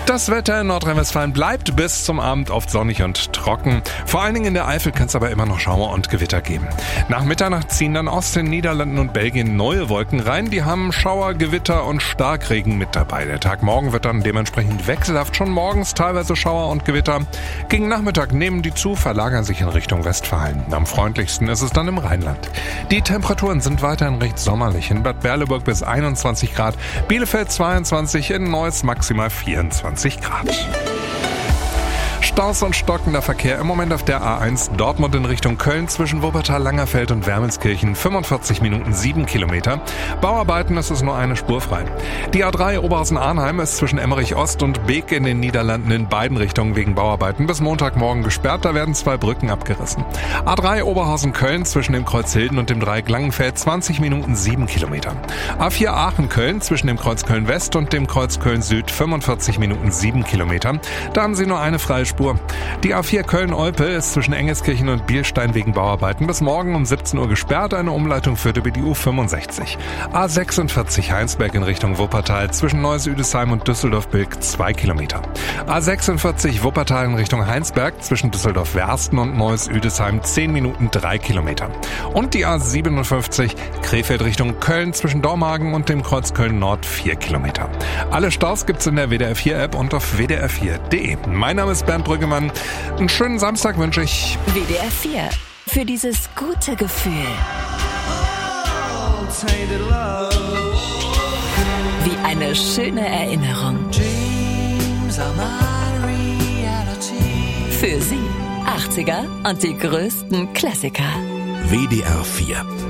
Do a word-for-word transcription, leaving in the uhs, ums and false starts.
Das Wetter in Nordrhein-Westfalen bleibt bis zum Abend oft sonnig und trocken. Vor allen Dingen in der Eifel kann es aber immer noch Schauer und Gewitter geben. Nach Mitternacht ziehen dann aus den Niederlanden und Belgien neue Wolken rein. Die haben Schauer, Gewitter und Starkregen mit dabei. Der Tag morgen wird dann dementsprechend wechselhaft. Schon morgens teilweise Schauer und Gewitter. Gegen Nachmittag nehmen die zu, verlagern sich in Richtung Westfalen. Am freundlichsten ist es dann im Rheinland. Die Temperaturen sind weiterhin recht sommerlich. In Bad Berleburg bis einundzwanzig Grad, Bielefeld zweiundzwanzig, in Neuss maximal vierundzwanzig Grad. Staus und stockender Verkehr im Moment auf der A eins Dortmund in Richtung Köln zwischen Wuppertal, Langerfeld und Wermelskirchen, fünfundvierzig Minuten, sieben Kilometer. Bauarbeiten ist es nur eine Spur frei. Die A drei Oberhausen-Arnheim ist zwischen Emmerich Ost und Beek in den Niederlanden in beiden Richtungen wegen Bauarbeiten bis Montagmorgen gesperrt. Da werden zwei Brücken abgerissen. A drei Oberhausen-Köln zwischen dem Kreuz Hilden und dem Dreieck Langenfeld, zwanzig Minuten, sieben Kilometer. A vier Aachen-Köln zwischen dem Kreuz Köln-West und dem Kreuz Köln-Süd, fünfundvierzig Minuten, sieben Kilometer. Da haben Sie nur eine freie Spur. Die A vier Köln-Olpe ist zwischen Engeskirchen und Bielstein wegen Bauarbeiten bis morgen um siebzehn Uhr gesperrt. Eine Umleitung führt über die U fünfundsechzig. A sechsundvierzig Heinsberg in Richtung Wuppertal zwischen Neuss-Üdesheim und Düsseldorf-Bilk, zwei Kilometer. A sechsundvierzig Wuppertal in Richtung Heinsberg zwischen Düsseldorf-Wersten und Neuss-Üdesheim, zehn Minuten, drei Kilometer. Und die A siebenundfünfzig Krefeld Richtung Köln zwischen Dormagen und dem Kreuz Köln-Nord, vier Kilometer. Alle Staus gibt's in der W D R vier App und auf w d r vier punkt d e. Mein Name ist Bernd Brüggemann. Einen schönen Samstag wünsche ich. W D R vier. Für dieses gute Gefühl. Wie eine schöne Erinnerung. Für Sie achtziger und die größten Klassiker. W D R vier.